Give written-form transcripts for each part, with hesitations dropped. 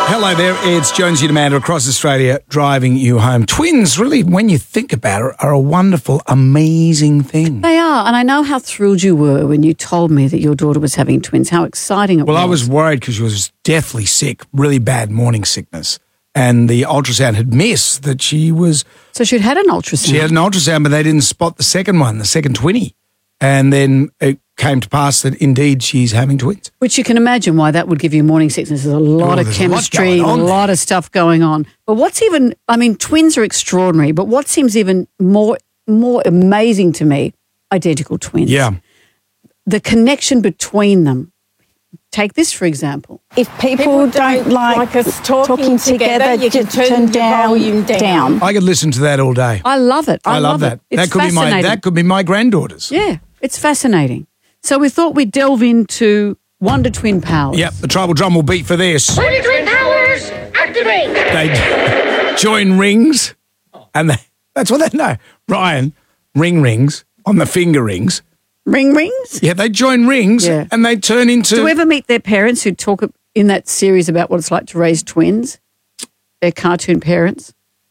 Hello there, it's Jonesy and Amanda across Australia driving you home. Twins, really, when you think about it, are a wonderful, amazing thing. They are, and I know how thrilled you were when you told me that your daughter was having twins, how exciting it was. Well, I was worried because she was deathly sick, really bad morning sickness, and the ultrasound had missed that she was... So she'd had an ultrasound? She had an ultrasound, but they didn't spot the second one, the second twinny. And then it came to pass that indeed she's having twins. Which you can imagine why that would give you morning sickness. There's a lot of chemistry, a lot of stuff going on. But what's even, I mean, twins are extraordinary, but what seems even more amazing to me, identical twins. Yeah. The connection between them. Take this, for example. If people don't like us talking together, you can turn the volume down. I could listen to that all day. I love it. I love that. It's That could be my granddaughters. Yeah, it's fascinating. So we thought we'd delve into Wonder Twin powers. Yep, the tribal drum will beat for this. Wonder Twin powers, activate! They join rings, and that's what they know. Ryan, rings on the finger rings. Ring rings? Yeah, they join rings and they turn into... Do you ever meet their parents who talk in that series about what it's like to raise twins? Their cartoon parents?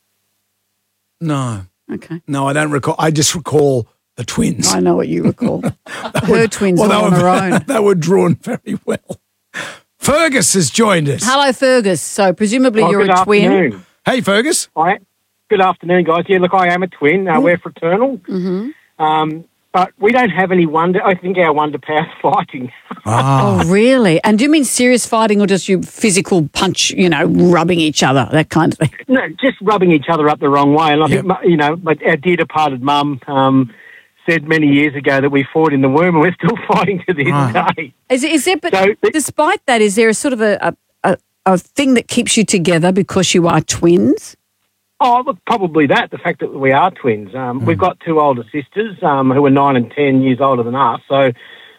No. Okay. No, I don't recall. I just recall the twins. I know what you recall. Her twins all on her own. They were drawn very well. Fergus has joined us. Hello, Fergus. So presumably you're a twin. Afternoon. Hey, Fergus. Good afternoon, guys. Yeah, look, I am a twin. We're fraternal. Mm-hmm. But we don't have any wonder. I think our wonder power's fighting. Oh, really? And do you mean serious fighting or just you physical punch, rubbing each other, that kind of thing? No, just rubbing each other up the wrong way. And I think, our dear departed mum said many years ago that we fought in the womb and we're still fighting to this day. Despite that, is there a sort of a thing that keeps you together because you are twins? Oh, look, probably that, the fact that we are twins. We've got two older sisters who are 9 and 10 years older than us. So,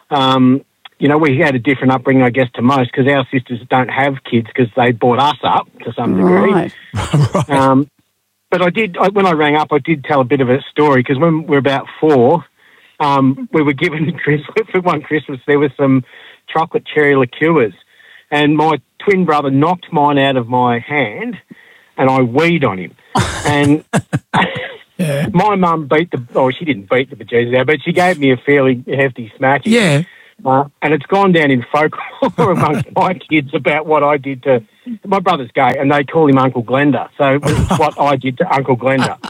we had a different upbringing, I guess, to most because our sisters don't have kids because they brought us up to some degree. Right. But when I rang up, I did tell a bit of a story because when we were about 4, we were given for one Christmas, there was some chocolate cherry liqueurs and my twin brother knocked mine out of my hand and I weed on him. And my mum she didn't beat the bejesus out, but she gave me a fairly hefty smacking. Yeah. And it's gone down in folklore amongst my kids about what I did to... My brother's gay, and they call him Uncle Glenda. So what I did to Uncle Glenda.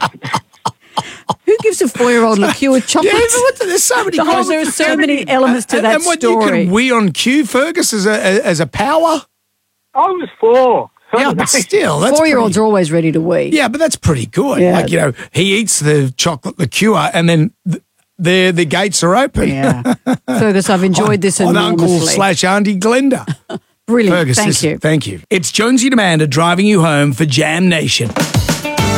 Who gives a 4-year-old liqueur chocolate? There's so many there are so many elements to that what, story. You can wee on cue, Fergus, as a power? I was 4. Yeah, but still, that's 4-year-olds are always ready to wee. Yeah, but that's pretty good. Yeah. Like, he eats the chocolate liqueur and then the gates are open. Yeah. Fergus, I've enjoyed this on enormously. Uncle/Auntie Glenda. Brilliant. Fergus, Thank you. Thank you. It's Jonesy and Amanda driving you home for Jam Nation.